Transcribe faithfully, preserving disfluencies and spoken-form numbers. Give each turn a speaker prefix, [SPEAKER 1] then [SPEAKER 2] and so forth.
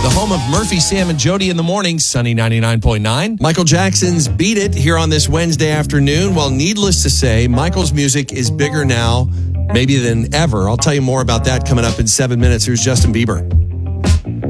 [SPEAKER 1] the home of Murphy, Sam, and Jody in the morning, Sunny ninety-nine point nine.
[SPEAKER 2] Michael Jackson's Beat It here on this Wednesday afternoon. Well, needless to say, Michael's music is bigger now, maybe than ever. I'll tell you more about that coming up in seven minutes. Here's Justin Bieber.